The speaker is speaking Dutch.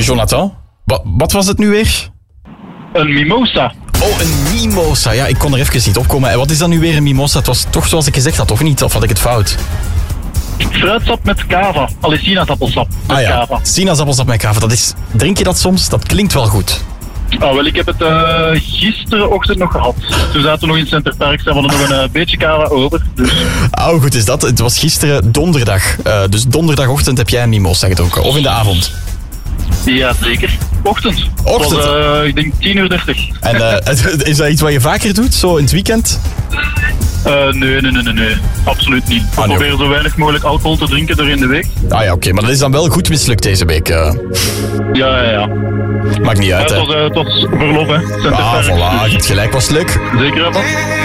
Jonathan, wat was het nu weer? Een mimosa. Oh, een mimosa. Ja, ik kon er even niet opkomen. En wat is dan nu weer een mimosa? Het was toch zoals ik gezegd had, of niet? Of had ik het fout? Fruitsap met kava. Allee, sinaasappelsap met kava. Sinaasappelsap met kava. Drink je dat soms? Dat klinkt wel goed. Oh, wel, ik heb het gisterenochtend nog gehad. Toen zaten we nog in Centerpark, ze hadden nog een beetje kava over. Dus. Oh, goed is dat. Het was gisteren donderdag. Dus donderdagochtend heb jij een mimosa gedronken. Of in de avond? Ja, zeker. Ochtend. Ochtend? Het was, ik denk 10:30. En is dat iets wat je vaker doet, zo in het weekend? Nee. Absoluut niet. We nee, proberen zo weinig mogelijk alcohol te drinken door in de week. Ah ja, oké. Maar dat is dan wel goed mislukt deze week. Ja. Maakt niet uit, hè. Het was verlof, hè. Ah, voilà. Het gelijk was leuk. Zeker, hè.